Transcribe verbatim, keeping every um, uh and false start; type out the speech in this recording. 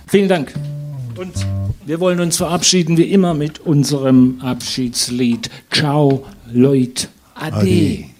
Vielen Dank. Und wir wollen uns verabschieden, wie immer, mit unserem Abschiedslied. Ciao, Leute. Ade. Ade.